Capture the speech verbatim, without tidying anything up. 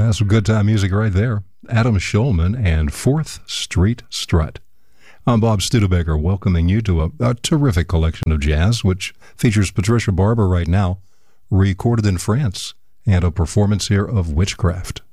That's some good time music right there. Adam Shulman and fourth Street Strut. I'm Bob Studebaker, welcoming you to a, a terrific collection of jazz, which features Patricia Barber right now, recorded in France, and a performance here of Witchcraft.